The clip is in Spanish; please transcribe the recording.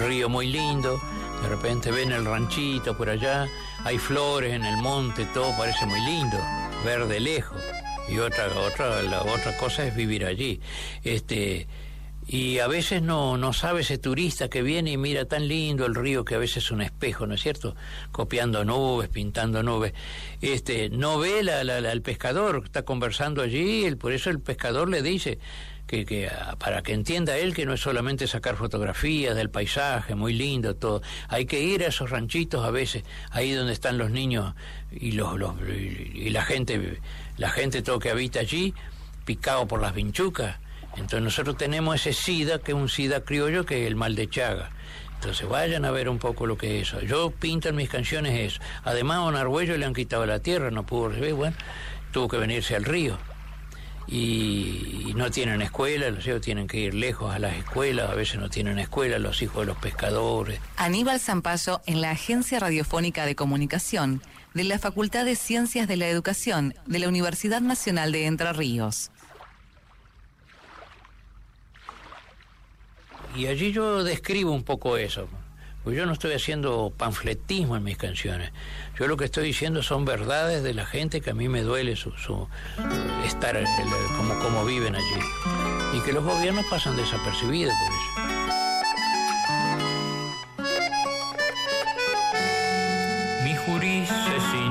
río muy lindo, de repente ven el ranchito por allá, hay flores en el monte, todo parece muy lindo, ver de lejos. Y la otra cosa es vivir allí. Y a veces no sabe ese turista que viene y mira tan lindo el río, que a veces es un espejo, ¿no es cierto? Copiando nubes, pintando nubes. No ve al pescador que está conversando allí, por eso el pescador le dice que para que entienda él que no es solamente sacar fotografías del paisaje, muy lindo todo. Hay que ir a esos ranchitos a veces, ahí donde están los niños y la gente todo que habita allí, picado por las vinchucas. Entonces nosotros tenemos ese SIDA, que es un SIDA criollo, que es el mal de Chaga. Entonces vayan a ver un poco lo que es eso. Yo pinto en mis canciones eso. Además a don Argüello le han quitado la tierra, no pudo recibir, bueno, tuvo que venirse al río. Y no tienen escuela, los hijos tienen que ir lejos a las escuelas, a veces no tienen escuela los hijos de los pescadores. Aníbal Zampayo en la Agencia Radiofónica de Comunicación de la Facultad de Ciencias de la Educación de la Universidad Nacional de Entre Ríos. Y allí yo describo un poco eso, pues yo no estoy haciendo panfletismo en mis canciones. Yo lo que estoy diciendo son verdades de la gente, que a mí me duele su estar como viven allí, y que los gobiernos pasan desapercibidos por eso.